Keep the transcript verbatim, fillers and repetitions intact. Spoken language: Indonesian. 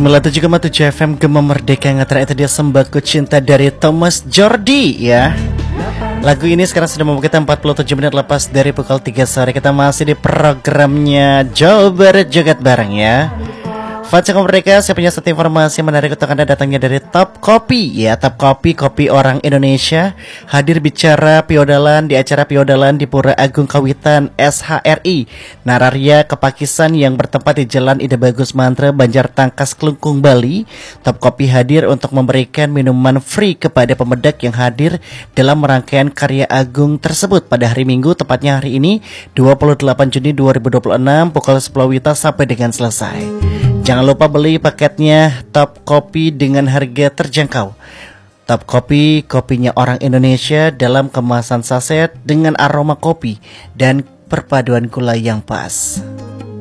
sembilan puluh tujuh koma tujuh F M Gema Merdeka yang itu dia Sembako Cinta dari Thomas Jordi ya. Lagu ini sekarang sudah membuka kita empat puluh tujuh menit lepas dari pukul tiga sore. Kita masih di programnya Jawa Barat Joget Bareng ya. Faca Merdeka, saya punya satu informasi menarik untuk Anda, datangnya dari Top Kopi ya. Top Kopi, kopi orang Indonesia, hadir bicara Piodalan di acara Piodalan di Pura Agung Kawitan S H R I Nararia Kepakisan yang bertempat di Jalan Ida Bagus Mantra, Banjar Tangkas, Kelungkung, Bali. Top Kopi hadir untuk memberikan minuman free kepada pemedak yang hadir dalam rangkaian karya agung tersebut pada hari Minggu, tepatnya hari ini dua puluh delapan Juni dua ribu dua puluh enam pukul sepuluh wita sampai dengan selesai. Jangan lupa beli paketnya Top Kopi dengan harga terjangkau. Top Kopi, kopinya orang Indonesia dalam kemasan saset dengan aroma kopi dan perpaduan gula yang pas.